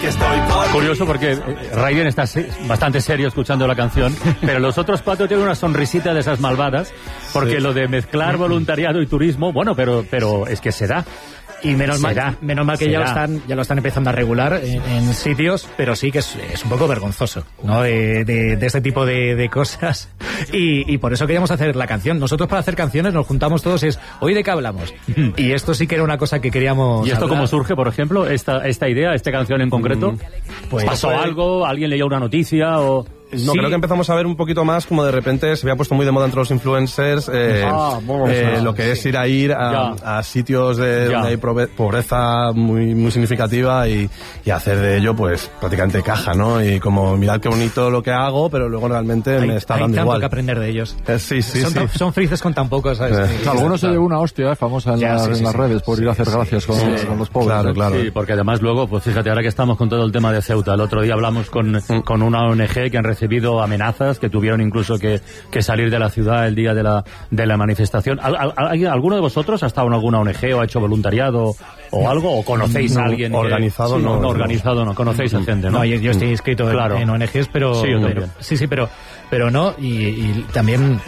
Curioso porque Raiden está bastante serio escuchando la canción, pero los otros cuatro tienen una sonrisita de esas malvadas, porque lo de mezclar voluntariado y turismo, bueno, pero es que se da. Y menos mal que ya lo están empezando a regular en sitios, pero sí que es un poco vergonzoso, ¿no? De este tipo de cosas. Y por eso queríamos hacer la canción. Nosotros para hacer canciones nos juntamos todos y es, ¿hoy de qué hablamos? Y esto sí que era una cosa que queríamos ¿Y esto hablar. cómo surge, por ejemplo, esta idea, esta canción en concreto? Pues ¿pasó algo? ¿Alguien leyó una noticia o...? No, creo que empezamos a ver un poquito más como de repente se había puesto muy de moda entre los influencers lo que es ir a sitios donde hay pobreza muy significativa y hacer de ello pues prácticamente caja, ¿no? Y como mirad qué bonito lo que hago, pero luego realmente me está dando igual. Hay tanto que aprender de ellos. Sí. Son felices con tan poco, ¿sabes? Algunos se llevó una hostia famosa en las redes por ir a hacer gracias con los pobres. Claro. Sí, porque además luego, pues fíjate, ahora que estamos con todo el tema de Ceuta, el otro día hablamos con una ONG que han recibido amenazas, que tuvieron incluso que salir de la ciudad el día de la manifestación. ¿Alguno de vosotros ha estado en alguna ONG o ha hecho voluntariado o algo? ¿O conocéis a alguien? Organizado no. Organizado no. Conocéis a gente, ¿no? No, yo estoy inscrito en ONGs, pero... Sí, yo también. Pero no, y también...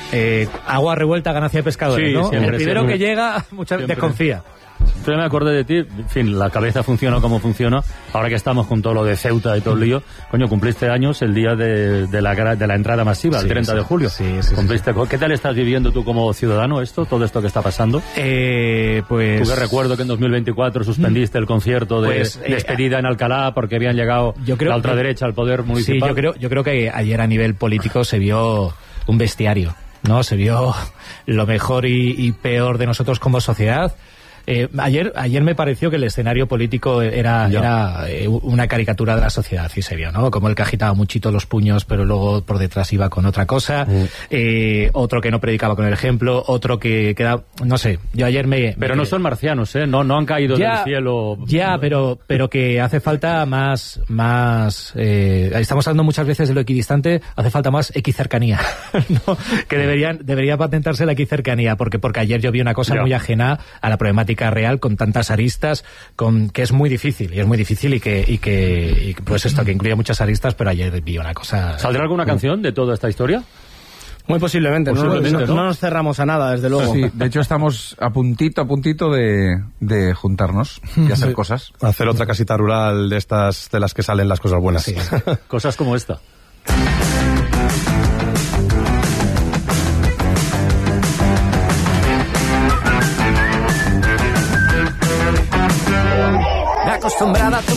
agua revuelta, ganancia de pescadores, Sí, ¿no? siempre, El primero siempre. que llega, muchas veces desconfía. Yo me acordé de ti, en fin, la cabeza funciona como funciona. Ahora que estamos con todo lo de Ceuta y todo el lío, coño, cumpliste años el día de la entrada masiva, el 30 de julio. Sí. ¿Qué tal estás viviendo tú como ciudadano todo esto que está pasando? Pues... Tú que recuerdo que en 2024 suspendiste el concierto de despedida en Alcalá porque habían llegado la ultraderecha al poder municipal. Sí, yo creo que ayer a nivel político se vio un bestiario, ¿no? Se vio lo mejor y peor de nosotros como sociedad. Ayer me pareció que el escenario político era una caricatura de la sociedad, y se vio, ¿no? Como el que agitaba muchito los puños, pero luego por detrás iba con otra cosa, otro que no predicaba con el ejemplo, otro que quedaba, no sé, yo ayer Pero no son marcianos, ¿eh? No han caído del cielo. Ya, pero que hace falta más estamos hablando muchas veces de lo equidistante, hace falta más equicercanía, ¿no? Que debería patentarse la equicercanía, porque ayer yo vi una cosa muy ajena a la problemática real, con tantas aristas, que es muy difícil y que pues esto, que incluye muchas aristas, pero ayer vi una cosa... ¿Saldrá alguna canción de toda esta historia? Muy posiblemente, ¿no? No nos cerramos a nada, desde luego. Sí, de hecho estamos a puntito de juntarnos y hacer cosas. Hacer otra casita rural de las que salen las cosas buenas. Sí. Cosas como esta. Acostumbrada a